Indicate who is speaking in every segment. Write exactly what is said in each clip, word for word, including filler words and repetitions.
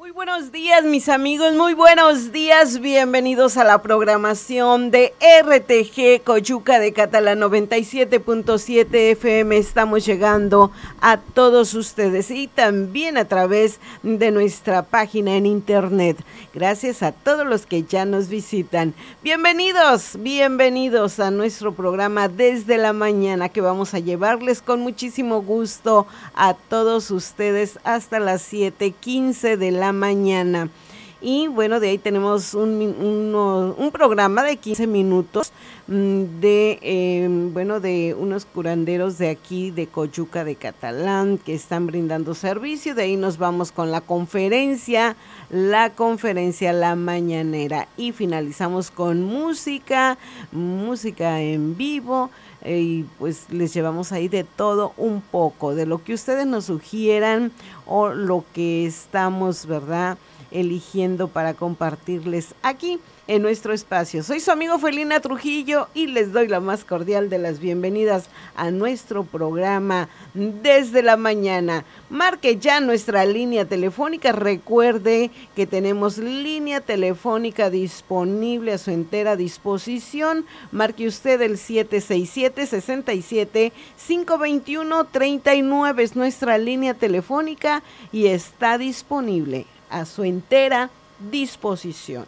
Speaker 1: Muy buenos días, mis amigos, muy buenos días, bienvenidos a la programación de R T G Coyuca de Catalán noventa y siete punto siete F M. Estamos llegando a todos ustedes y también a través de nuestra página en internet. Gracias a todos los que ya nos visitan. Bienvenidos, bienvenidos a nuestro programa Desde la Mañana, que vamos a llevarles con muchísimo gusto a todos ustedes hasta las siete quince de la mañana. Y bueno, de ahí tenemos un, uno, un programa de quince minutos de, eh, bueno, de unos curanderos de aquí, de Coyuca de Catalán, que están brindando servicio. De ahí nos vamos con la conferencia, la conferencia La Mañanera. Y finalizamos con música, música en vivo. Eh, y pues les llevamos ahí de todo un poco, de lo que ustedes nos sugieran o lo que estamos, ¿verdad?, eligiendo para compartirles aquí en nuestro espacio. Soy su amigo Felina Trujillo y les doy la más cordial de las bienvenidas a nuestro programa Desde la Mañana. Marque ya nuestra línea telefónica. Recuerde que tenemos línea telefónica disponible a su entera disposición. Marque usted el siete seis siete, seis siete, cinco dos uno, tres nueve. Es nuestra línea telefónica y está disponible a su entera disposición.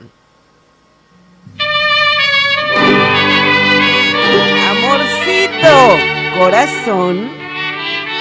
Speaker 1: Amorcito, corazón.